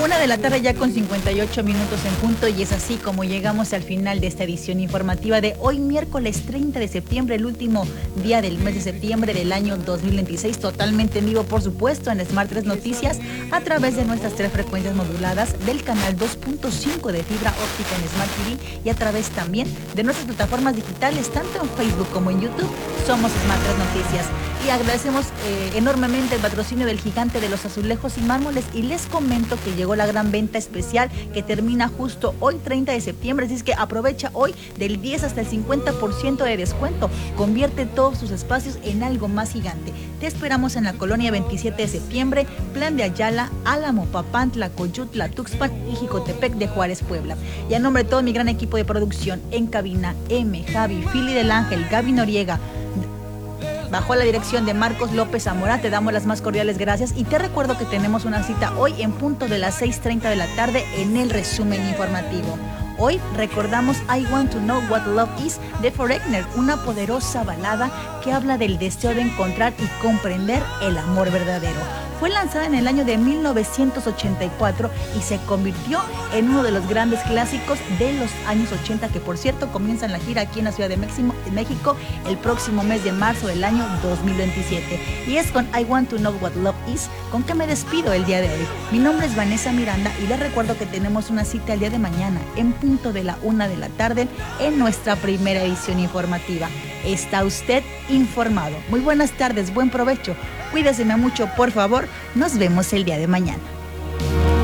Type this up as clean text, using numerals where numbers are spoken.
Una de la tarde ya con 58 minutos en punto, y es así como llegamos al final de esta edición informativa de hoy miércoles 30 de septiembre, el último día del mes de septiembre del año 2026, totalmente en vivo por supuesto en Smart 3 Noticias a través de nuestras 3 frecuencias moduladas del canal 2.5 de fibra óptica en Smart TV y a través también de nuestras plataformas digitales tanto en Facebook como en YouTube. Somos Smart 3 Noticias y agradecemos enormemente el patrocinio del gigante de los azulejos y mármoles, y les comento que llegó la gran venta especial que termina justo hoy 30 de septiembre, así es que aprovecha hoy del 10 hasta el 50% de descuento, convierte todos sus espacios en algo más gigante. Te esperamos en la colonia 27 de septiembre, Plan de Ayala, Álamo, Papantla, Coyutla, Tuxpan y Jicotepec de Juárez, Puebla. Y a nombre de todo mi gran equipo de producción en cabina, Javi, Fili del Ángel, Gaby Noriega, bajo la dirección de Marcos López Zamora, te damos las más cordiales gracias y te recuerdo que tenemos una cita hoy en punto de las 6:30 de la tarde en el resumen informativo. Hoy recordamos I Want to Know What Love Is de Foreigner, una poderosa balada que habla del deseo de encontrar y comprender el amor verdadero. Fue lanzada en el año de 1984 y se convirtió en uno de los grandes clásicos de los años 80, que por cierto comienzan la gira aquí en la Ciudad de México el próximo mes de marzo del año 2027. Y es con I Want to Know What Love Is con que me despido el día de hoy. Mi nombre es Vanessa Miranda y les recuerdo que tenemos una cita el día de mañana en punto de la 1 de la tarde en nuestra primera edición informativa. Está usted informado. Muy buenas tardes, buen provecho. Cuídese mucho, por favor. Nos vemos el día de mañana.